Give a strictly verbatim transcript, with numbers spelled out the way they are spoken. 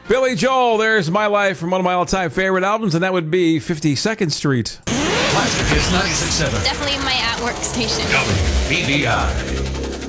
Billy Joel, there's My Life from one of my all-time favorite albums, and that would be fifty-second Street. Classic Hits ninety-six point seven. Definitely my at-work station. W B B I.